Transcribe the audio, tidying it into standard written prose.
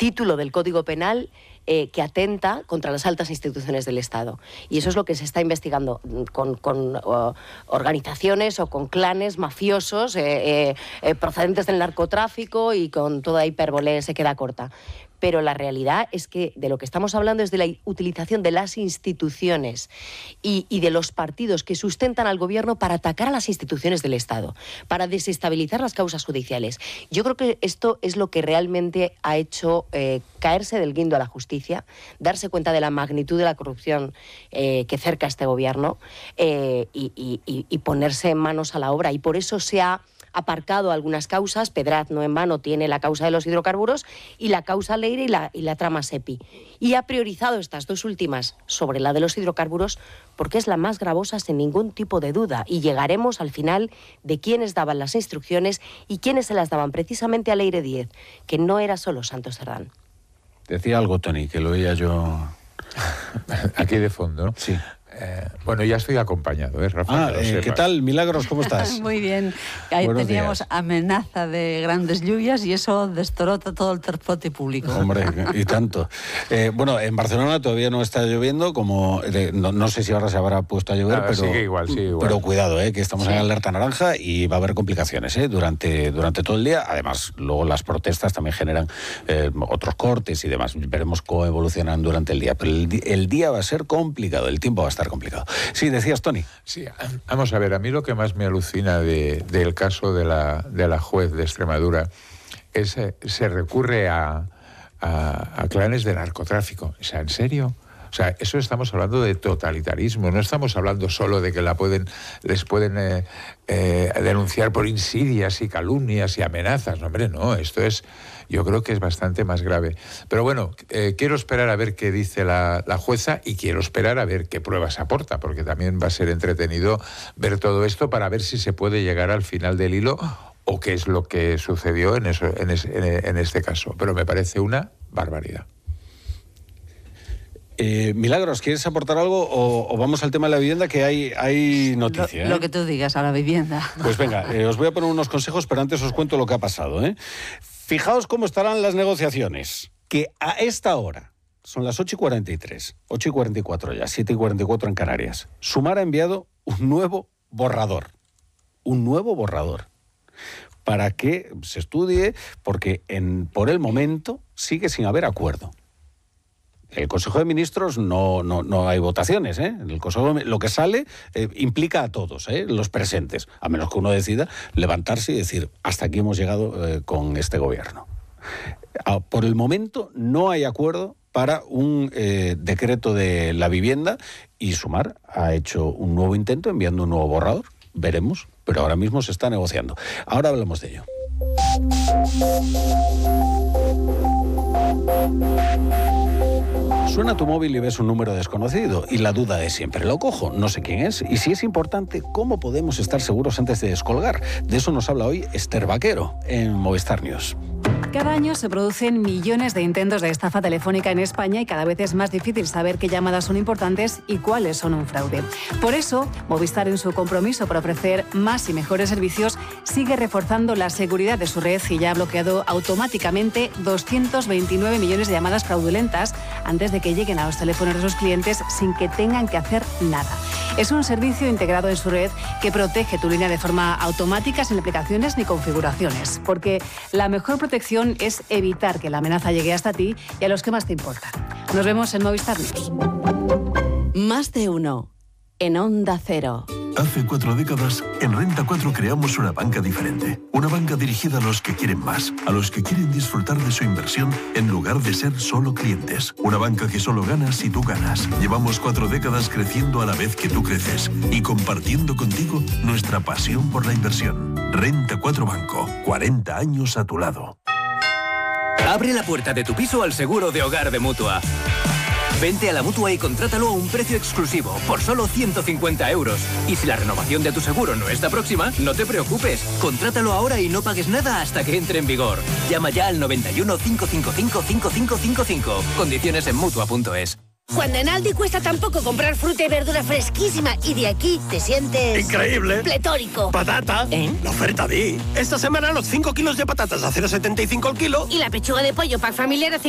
título del Código Penal que atenta contra las altas instituciones del Estado. Y eso es lo que se está investigando con organizaciones o con clanes mafiosos procedentes del narcotráfico, y con toda hipérbole se queda corta. Pero la realidad es que de lo que estamos hablando es de la utilización de las instituciones y de los partidos que sustentan al gobierno para atacar a las instituciones del Estado, para desestabilizar las causas judiciales. Yo creo que esto es lo que realmente ha hecho caerse del guindo a la justicia, darse cuenta de la magnitud de la corrupción que cerca a este gobierno, y ponerse manos a la obra. Y por eso se ha aparcado algunas causas. Pedraz no en vano tiene la causa de los hidrocarburos y la causa Leire y la trama SEPI. Y ha priorizado estas dos últimas sobre la de los hidrocarburos porque es la más gravosa, sin ningún tipo de duda. Y llegaremos al final de quiénes daban las instrucciones y quiénes se las daban precisamente a Leire Díez, que no era solo Santos Cerdán. Decía algo, Tony, que lo oía yo aquí de fondo, ¿no? Sí. Bueno, ya estoy acompañado, Rafa. ¿Qué tal, Milagros? ¿Cómo estás? Muy bien. Ahí teníamos días. Amenaza de grandes lluvias y eso destrota todo el transporte público. Hombre, y tanto. Bueno, en Barcelona todavía no está lloviendo, no sé si ahora se habrá puesto a llover, pero sigue igual. Pero cuidado, que estamos en alerta naranja y va a haber complicaciones durante todo el día. Además, luego las protestas también generan otros cortes y demás. Veremos cómo evolucionan durante el día. Pero el día va a ser complicado, el tiempo va a estar complicado. Sí, decías, Tony. Sí, vamos a ver, a mí lo que más me alucina del caso de la juez de Extremadura es se recurre a clanes de narcotráfico. O sea, ¿en serio? O sea, eso estamos hablando de totalitarismo, no estamos hablando solo de que les pueden denunciar por insidias y calumnias y amenazas. No, hombre, no, yo creo que es bastante más grave. Pero bueno, quiero esperar a ver qué dice la jueza y quiero esperar a ver qué pruebas aporta, porque también va a ser entretenido ver todo esto para ver si se puede llegar al final del hilo o qué es lo que sucedió en este caso. Pero me parece una barbaridad. Milagros, ¿quieres aportar algo o vamos al tema de la vivienda, que hay noticia? Lo que tú digas, a la vivienda. Pues venga, os voy a poner unos consejos, pero antes os cuento lo que ha pasado. Fijaos cómo estarán las negociaciones, que a esta hora, son las 8:43, 8:44 ya, 7:44 en Canarias. Sumar ha enviado un nuevo borrador, para que se estudie, porque por el momento sigue sin haber acuerdo. El Consejo de Ministros no hay votaciones, En el Consejo lo que sale implica a todos, los presentes, a menos que uno decida levantarse y decir hasta aquí hemos llegado con este gobierno. Por el momento no hay acuerdo para un decreto de la vivienda y Sumar ha hecho un nuevo intento enviando un nuevo borrador. Veremos, pero ahora mismo se está negociando. Ahora hablamos de ello. Suena tu móvil y ves un número desconocido y la duda es siempre, ¿lo cojo? No sé quién es. Y si es importante, ¿cómo podemos estar seguros antes de descolgar? De eso nos habla hoy Esther Vaquero en Movistar News. Cada año se producen millones de intentos de estafa telefónica en España y cada vez es más difícil saber qué llamadas son importantes y cuáles son un fraude. Por eso, Movistar, en su compromiso por ofrecer más y mejores servicios, sigue reforzando la seguridad de su red y ya ha bloqueado automáticamente 229 millones de llamadas fraudulentas antes de que lleguen a los teléfonos de sus clientes sin que tengan que hacer nada. Es un servicio integrado en su red que protege tu línea de forma automática, sin aplicaciones ni configuraciones, porque la mejor protección es evitar que la amenaza llegue hasta ti y a los que más te importan. Nos vemos en Movistar News. Más de uno. En Onda Cero. Hace 4 décadas, en Renta 4 creamos una banca diferente. Una banca dirigida a los que quieren más, a los que quieren disfrutar de su inversión en lugar de ser solo clientes. Una banca que solo gana si tú ganas. Llevamos 4 décadas creciendo a la vez que tú creces y compartiendo contigo nuestra pasión por la inversión. Renta 4 Banco, 40 años a tu lado. Abre la puerta de tu piso al seguro de hogar de Mutua. Vente a la Mutua y contrátalo a un precio exclusivo, por solo 150 euros. Y si la renovación de tu seguro no está próxima, no te preocupes. Contrátalo ahora y no pagues nada hasta que entre en vigor. Llama ya al 91 555 5555. Condiciones en Mutua.es. Cuando en Aldi cuesta tan poco comprar fruta y verdura fresquísima y de aquí te sientes... ¡increíble! ¡Pletórico! ¡Patata! La oferta Di. Esta semana los 5 kilos de patatas a 0,75 el kilo. Y la pechuga de pollo pack familiar a